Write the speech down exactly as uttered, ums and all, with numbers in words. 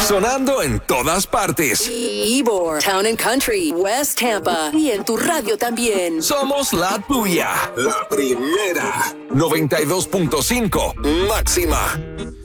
Sonando en todas partes. Ybor, Town and Country, West Tampa y en tu radio también. Somos la tuya. La primera. noventa y dos punto cinco. Máxima.